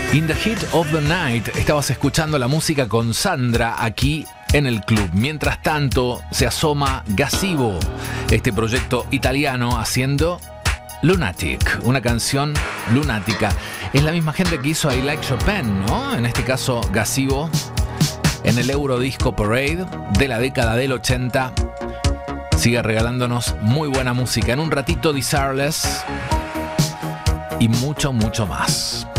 In the Heat of the Night, estabas escuchando la música con Sandra aquí en el club. Mientras tanto, se asoma Gazebo, este proyecto italiano haciendo Lunatic, una canción lunática. Es la misma gente que hizo I Like Chopin, ¿no? En este caso, Gazebo, en el Eurodisco Parade de la década del 80. Sigue regalándonos muy buena música. En un ratito, Desireless y mucho, mucho más.